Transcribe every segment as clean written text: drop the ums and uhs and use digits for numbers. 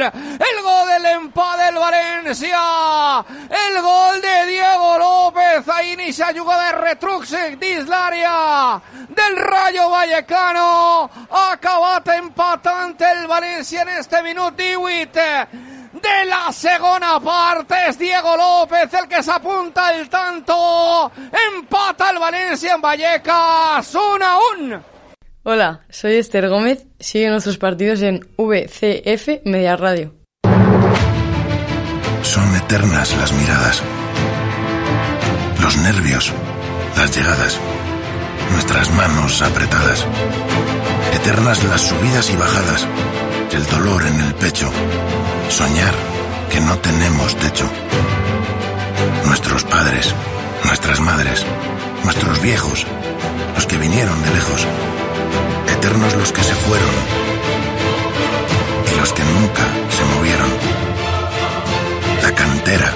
el gol del empate del Valencia, el gol de Diego López. Ahí inicia jugada de retruc dins l'àrea del Rayo Vallecano. Acabat empatant el València en este minut 18 de la segona part. Es Diego López el que s'apunta el tanto. Empata el Valencia en Vallecas 1-1. Hola, soy Esther Gómez. Sigue nuestros partidos en VCF Media Radio. Son eternas las miradas, los nervios, las llegadas, nuestras manos apretadas. Eternas las subidas y bajadas, el dolor en el pecho, soñar que no tenemos techo. Nuestros padres, nuestras madres, nuestros viejos, los que vinieron de lejos. Eternos los que se fueron y los que nunca se movieron. La cantera.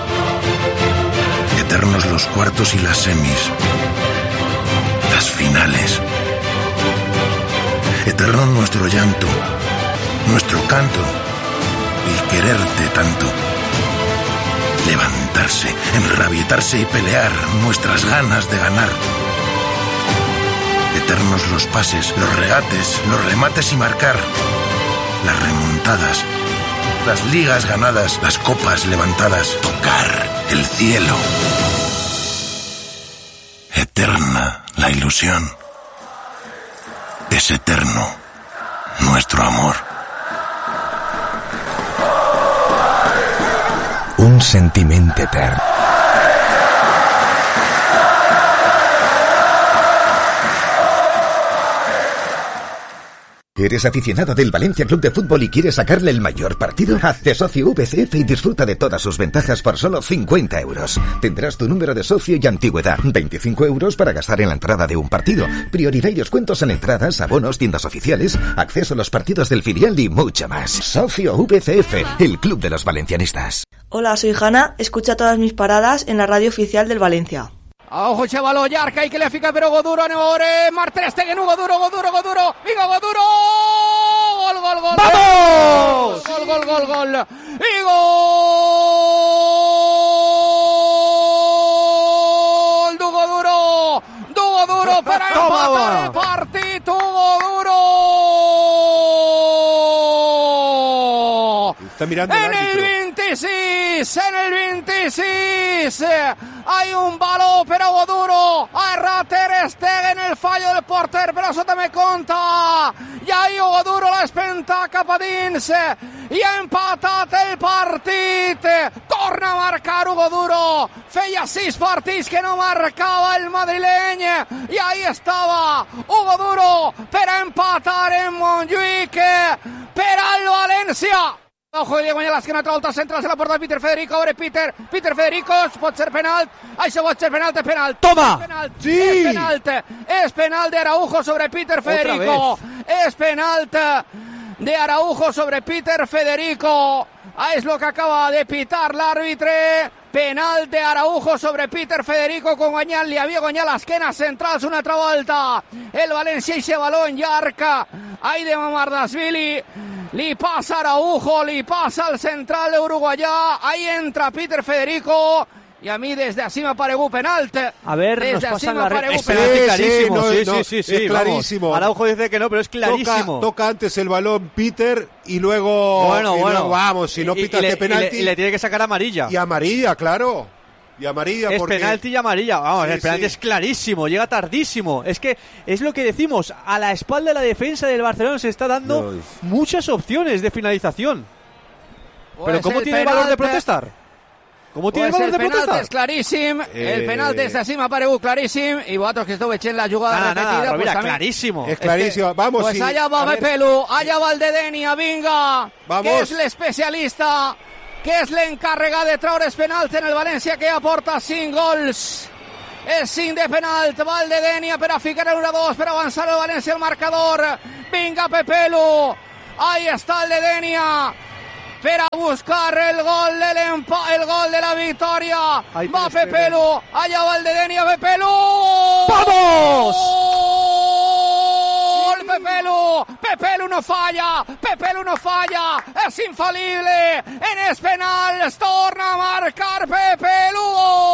Eternos los cuartos y las semis. Las finales. Eterno nuestro llanto, nuestro canto, el quererte tanto. Levantarse, enrabietarse y pelear, nuestras ganas de ganar. Eternos los pases, los regates, los remates y marcar. Las remontadas, las ligas ganadas, las copas levantadas. Tocar el cielo. Eterna la ilusión. Es eterno nuestro amor. Un sentiment etern. ¿Eres aficionado del Valencia Club de Fútbol y quieres sacarle el mayor partido? Hazte socio VCF y disfruta de todas sus ventajas por solo 50 euros. Tendrás tu número de socio y antigüedad. 25 euros para gastar en la entrada de un partido. Prioridad y descuentos en entradas, abonos, tiendas oficiales, acceso a los partidos del filial y mucho más. Socio VCF, el club de los valencianistas. Hola, soy Hanna. Escucha todas mis paradas en la radio oficial del Valencia. Ojo, chavalo, Yarca y que le fica pero Goduro, Neore, Martínez Stegen, Goduro, venga Goduro, gol, ¡vamos! Gol, y gol, Dugo Duro, para empatar el partido, Dugo Duro. Está mirando en el 26, hay un baló per Hugo Duro, a Ter Stegen, el fallo del porter, però sota me compta, i ahí Hugo Duro l'ha spenta cap a dins, i ha empatat el partit, torna a marcar Hugo Duro, feia 6 partits que no marcava el madrileny, i ahí estava Hugo Duro per a empatar en Montjuïc, per al València. Ojo de Diego Añelas que no altra volta central, se la porta Peter Federico, obre Peter Federico, pot ser penalt, això pot ser penalt, toma, sí, és penalt de Araujo sobre Peter Federico, és penalt de Araujo sobre Peter Federico, és lo que acaba de pitar l'àrbitre, penal de Araujo sobre Peter Federico, con guanyant, li havia guanyat l'esquena centrals una altra volta, el València i balón llarg, ahí de Mamardashvili, li passa Araujo, li passa al central uruguayà, ahí entra Peter Federico, y a mí desde así me ha parecido penalti. A ver, desde nos pasan la red. Es penalti clarísimo, Sí, es clarísimo. Vamos. Araujo dice que no, pero es clarísimo. Toca antes el balón Peter y luego... Bueno. Vamos, si no pitas de penalti... Y le tiene que sacar amarilla. Y amarilla, claro. Y amarilla es porque... penalti y amarilla. Vamos, sí, el penalti es clarísimo, llega tardísimo. Es que es lo que decimos, a la espalda de la defensa del Barcelona se está dando muchas opciones de finalización. Pues pero ¿cómo tiene el valor de protestar? ¿Cómo tiene pues el valor de protestar? El penalti és claríssim, el penalti des d'ací m'ha paregut claríssim, i vosaltres que esteu veient la jugada repetida... Pues pues clarísimo. Es clarísimo, vamos. Pues allá va Pepelu, allá va el de Denia, vinga, vamos. Que és l'especialista, que és l'encarregat de treure els penals en el València, que aporta 5 gols. És 5 de penalt, va el de Denia per a ficar el 1-2, per avançar el València al marcador. Vinga Pepelu, ahí está el de Denia, per a buscar el gol de la victòria. Va Pepelu, allá va el de Denia, Pepelu. ¡Vamos! Gol Pepelu, Pepe Lu no falla, es infalible, en es penal, torna a marcar Pepe Lu.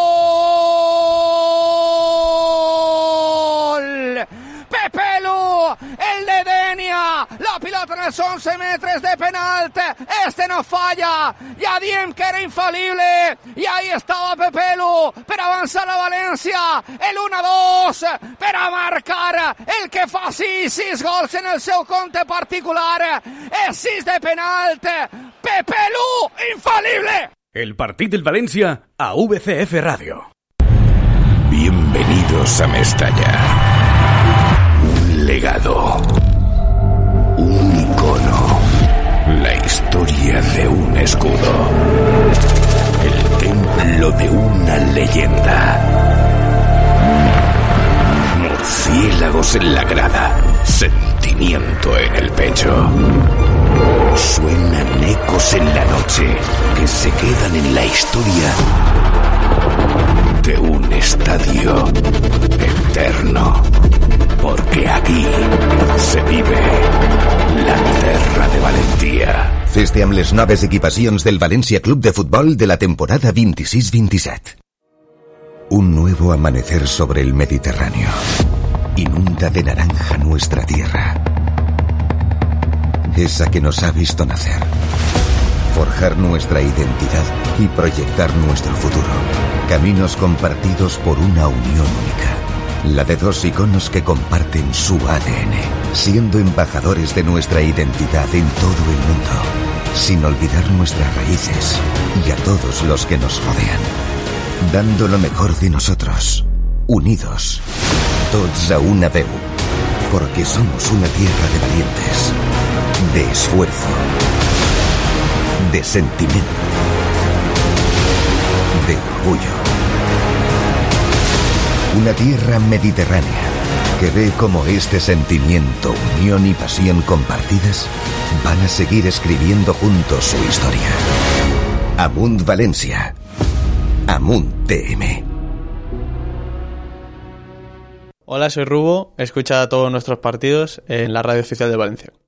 Gol! Pepe Lu, el de Denia, la pilota en els 11 metres de penalti, este no falla, ja diem que era infalible, i ahí estava Pepe Lu per avançar a València, el 1-2, per a marcar el que fa 6 gols en el seu compte particular, és 6 de penalti, Pepe Lu, infalible! El partit del València a VCF Radio. Bienvenidos a Mestalla. Un legado, un icono, la historia de un escudo, el templo de una leyenda. Murciélagos en la grada, sentimiento en el pecho. Suenan ecos en la noche que se quedan en la historia de un estadio eterno. Porque aquí se vive la terra de Valentía. Feste amb les noves equipacions del València Club de Futbol de la temporada 26-27. Un nuevo amanecer sobre el Mediterráneo. Inunda de naranja nuestra tierra. Esa que nos ha visto nacer. Forjar nuestra identidad y proyectar nuestro futuro. Caminos compartidos por una unión única. La de dos iconos que comparten su ADN, siendo embajadores de nuestra identidad en todo el mundo, sin olvidar nuestras raíces y a todos los que nos rodean, dando lo mejor de nosotros, unidos, tots a una veu, porque somos una tierra de valientes, de esfuerzo, de sentimiento, de orgullo. Una tierra mediterránea que ve cómo este sentimiento, unión y pasión compartidas van a seguir escribiendo juntos su historia. Amunt Valencia. Amunt TM. Hola, soy Rubo. Escucha todos nuestros partidos en la radio oficial de Valencia.